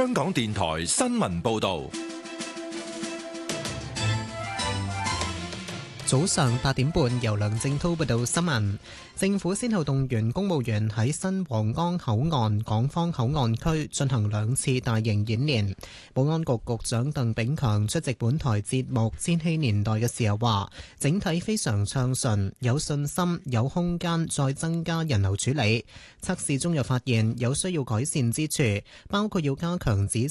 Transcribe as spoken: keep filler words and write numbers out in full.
香港電台新聞報道。 早上八點半，由梁正濤報道新聞。政府先後動員公務員喺新皇崗口岸、港方口岸區進行兩次大型演練。保安局局長鄧炳強出席本台節目《千禧年代》嘅時候話，整體非常暢順，有信心有空間再增加人流處理。測試中又發現有需要改善之處，包括要加強指